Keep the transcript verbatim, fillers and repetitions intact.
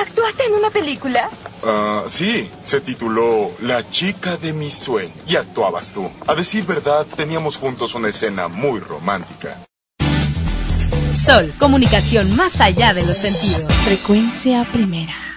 ¿Actuaste en una película? Ah, uh, sí, se tituló La chica de mis sueños y actuabas tú. A decir verdad, teníamos juntos una escena muy romántica. Sol, comunicación más allá de los sentidos. Frecuencia primera.